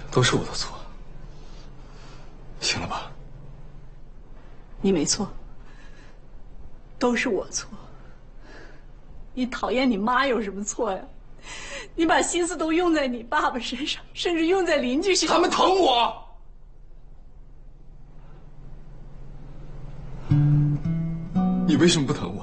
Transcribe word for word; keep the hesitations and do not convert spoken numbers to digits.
都是我的错，行了吧？ 你没错，都是我错。你讨厌你妈有什么错呀？你把心思都用在你爸爸身上，甚至用在邻居身上。 他们疼我。你为什么不疼我？